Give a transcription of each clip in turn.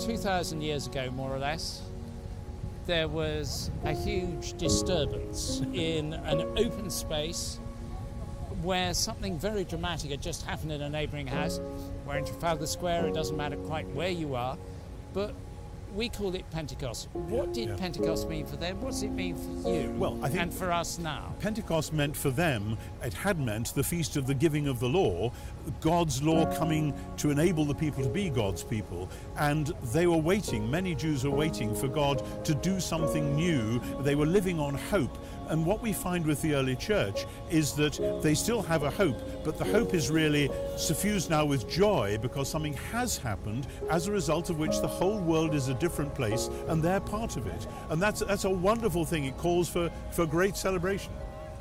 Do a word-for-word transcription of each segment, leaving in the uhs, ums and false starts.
two thousand years ago, more or less, there was a huge disturbance in an open space where something very dramatic had just happened in a neighbouring house. We're in Trafalgar Square, it doesn't matter quite where you are, but we call it Pentecost. What did yeah. Pentecost mean for them? What does it mean for you well, I think and for us now? Pentecost meant for them, it had meant the feast of the giving of the law, God's law coming to enable the people to be God's people. And they were waiting, many Jews were waiting for God to do something new. They were living on hope. And what we find with the early church is that they still have a hope, but the hope is really suffused now with joy because something has happened, as a result of which the whole world is a different place and they're part of it. And that's that's a wonderful thing. It calls for, for great celebration.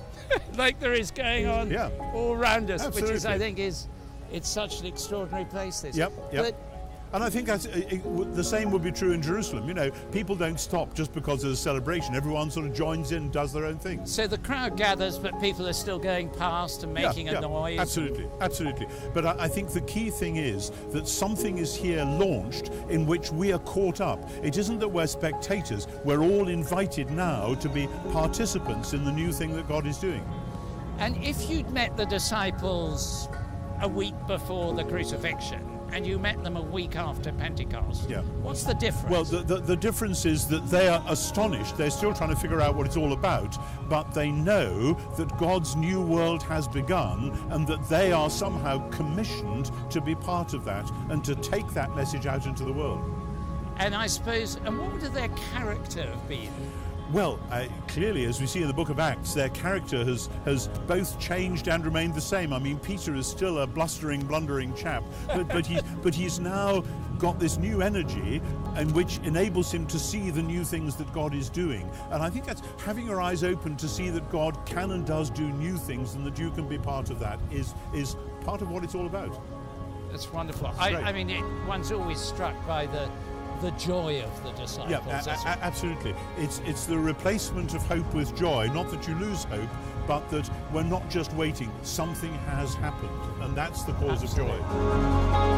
Like there is going on yeah. all around us, Absolutely. which is, I think, is it's such an extraordinary place, this. Yep, yep. But And I think that's, it, it, the same would be true in Jerusalem. You know, people don't stop just because there's a celebration. Everyone sort of joins in, does their own thing. So the crowd gathers, but people are still going past and making yeah, a yeah, noise. Absolutely, absolutely. But I, I think the key thing is that something is here launched in which we are caught up. It isn't that we're spectators. We're all invited now to be participants in the new thing that God is doing. And if you'd met the disciples a week before the crucifixion, and you met them a week after Pentecost. Yeah. What's the difference? Well, the, the, the difference is that they are astonished. They're still trying to figure out what it's all about, but they know that God's new world has begun and that they are somehow commissioned to be part of that and to take that message out into the world. And I suppose, and what would their character have been? Well, uh, clearly, as we see in the book of Acts, their character has, has both changed and remained the same. I mean, Peter is still a blustering, blundering chap, but, but, he's, but he's now got this new energy and which enables him to see the new things that God is doing. And I think that's having your eyes open to see that God can and does do new things and that you can be part of that is, is part of what it's all about. That's wonderful. I, I mean, it, one's always struck by the the joy of the disciples. Yeah, a- a- absolutely. It's it's the replacement of hope with joy. Not that you lose hope, but that we're not just waiting. Something has happened, and that's the cause Absolutely. of joy.